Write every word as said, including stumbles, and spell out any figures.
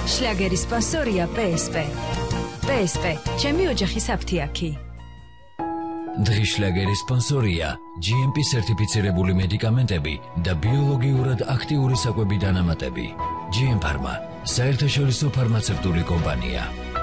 შლაგერის სპონსორია პსპ. პსპ, ჩემი ოჯახის აფთიაქი. დღის შლაგერის სპონსორია ჯი ემ პი სერტიფიცირებული მედიკამენტები და ბიოლოგიურად აქტიური საკვები დანამატები. ჯი ემ ფარმა, საერთაშორისო ფარმაცევტული კომპანია.